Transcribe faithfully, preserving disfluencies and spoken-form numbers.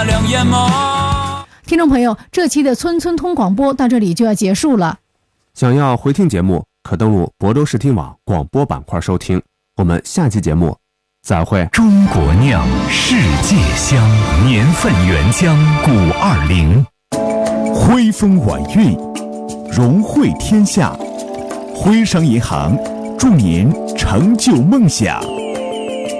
亮眼眸。 听众朋友，这期的村村通广播到这里就要结束了。 想要回听节目，可登录亳州视听网广播板块收听。我们下期节目再会。 中国酿，世界香，年份原浆古二零， 徽风晚韵，融汇天下。徽商银行祝您成就梦想。